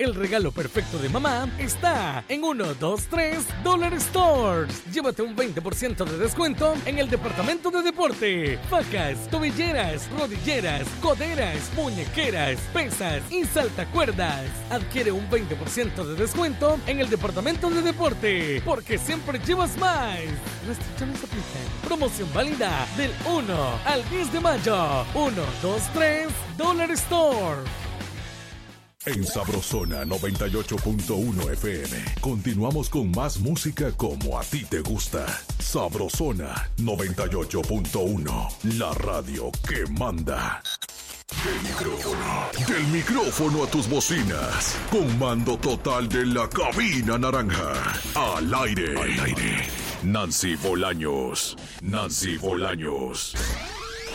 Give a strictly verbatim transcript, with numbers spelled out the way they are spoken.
El regalo perfecto de mamá está en uno, dos, tres Dollar Stores. Llévate un veinte por ciento de descuento en el departamento de deporte. Facas, tobilleras, rodilleras, coderas, muñequeras, pesas y saltacuerdas. Adquiere un veinte por ciento de descuento en el departamento de deporte, porque siempre llevas más. Restricciones aplican. Promoción válida del uno al diez de mayo. uno, dos, tres Dollar Store. En Sabrosona noventa y ocho punto uno F M. Continuamos con más música como a ti te gusta. Sabrosona noventa y ocho punto uno. La radio que manda. Del micrófono. Del micrófono a tus bocinas. Con mando total de la cabina naranja. Al aire. Al aire. Nancy Bolaños. Nancy Bolaños.